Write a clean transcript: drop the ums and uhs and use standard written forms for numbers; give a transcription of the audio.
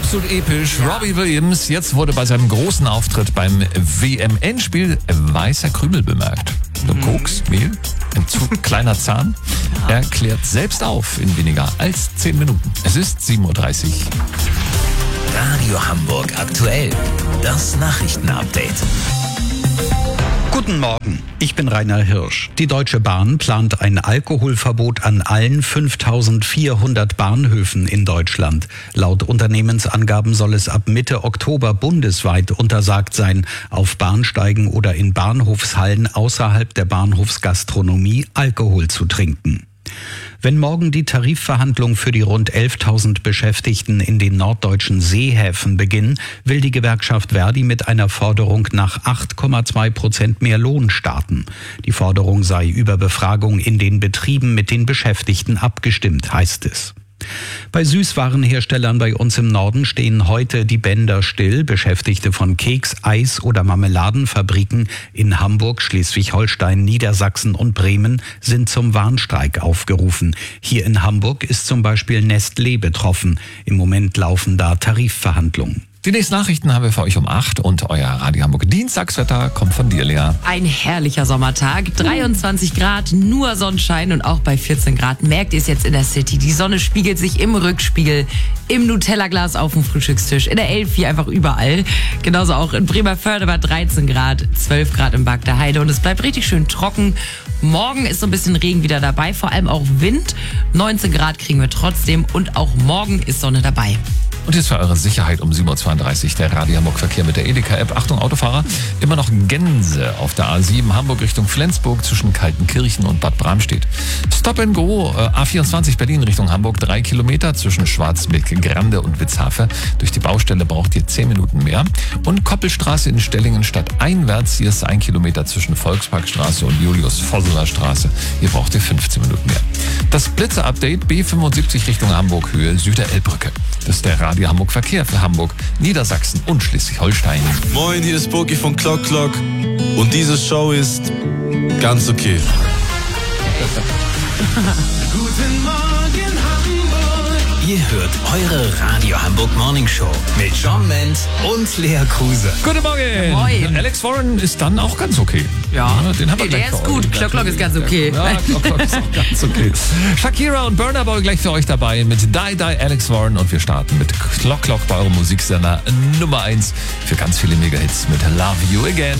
absolut episch. Ja. Robbie Williams, jetzt wurde bei seinem großen Auftritt beim WM-Endspiel weißer Krümel bemerkt. Koks, Mehl, ein zu kleiner Zahn. Er klärt selbst auf in weniger als 10 Minuten. Es ist 7:30 Uhr. Radio Hamburg aktuell. Das Nachrichtenupdate. Guten Morgen, ich bin Rainer Hirsch. Die Deutsche Bahn plant ein Alkoholverbot an allen 5.400 Bahnhöfen in Deutschland. Laut Unternehmensangaben soll es ab Mitte Oktober bundesweit untersagt sein, auf Bahnsteigen oder in Bahnhofshallen außerhalb der Bahnhofsgastronomie Alkohol zu trinken. Wenn morgen die Tarifverhandlungen für die rund 11.000 Beschäftigten in den norddeutschen Seehäfen beginnen, will die Gewerkschaft Verdi mit einer Forderung nach 8,2% mehr Lohn starten. Die Forderung sei über Befragung in den Betrieben mit den Beschäftigten abgestimmt, heißt es. Bei Süßwarenherstellern bei uns im Norden stehen heute die Bänder still. Beschäftigte von Keks-, Eis- oder Marmeladenfabriken in Hamburg, Schleswig-Holstein, Niedersachsen und Bremen sind zum Warnstreik aufgerufen. Hier in Hamburg ist zum Beispiel Nestlé betroffen. Im Moment laufen da Tarifverhandlungen. Die nächsten Nachrichten haben wir für euch um 8 und euer Radio Hamburg Dienstagswetter kommt von dir, Lea. Ein herrlicher Sommertag, 23 Grad, nur Sonnenschein und auch bei 14 Grad merkt ihr es jetzt in der City. Die Sonne spiegelt sich im Rückspiegel, im Nutella-Glas auf dem Frühstückstisch, in der Elfi, einfach überall. Genauso auch in Bremervörde bei 13 Grad, 12 Grad im Bagder Heide und es bleibt richtig schön trocken. Morgen ist so ein bisschen Regen wieder dabei, vor allem auch Wind. 19 Grad kriegen wir trotzdem und auch morgen ist Sonne dabei. Und jetzt für eure Sicherheit um 7:32 Uhr der Radio Hamburg Verkehr mit der Edeka-App. Achtung Autofahrer, immer noch Gänse auf der A7 Hamburg Richtung Flensburg zwischen Kaltenkirchen und Bad Bramstedt. Stop and Go, A24 Berlin Richtung Hamburg 3 Kilometer zwischen Schwarzbeck, Grande und Witzhafe. Durch die Baustelle braucht ihr 10 Minuten mehr. Und Koppelstraße in Stellingen stadteinwärts, hier ist 1 Kilometer zwischen Volksparkstraße und Julius-Vosseler-Straße. Hier braucht ihr 15 Minuten mehr. Das Blitzer-Update B75 Richtung Hamburg Höhe Süder-Elbbrücke. Das ist der Radio Hamburg Verkehr für Hamburg, Niedersachsen und Schleswig-Holstein. Moin, hier ist Boki von Clock Clock und diese Show ist ganz okay. Guten Morgen Hamburg. Ihr hört eure Radio Hamburg Morning Show mit John Menz und Lea Kruse. Guten Morgen. Moin. Alex Warren ist dann auch ganz okay. Ja, den haben wir gleich der ist für euch. gut. Clock Clock ist ganz okay. Ja, Clock Clock ist auch ganz okay. Shakira und Burna Boy gleich für euch dabei mit Die Die Alex Warren und wir starten mit Clock Clock bei eurem Musiksender Nummer 1 für ganz viele Mega-Hits mit Love You Again.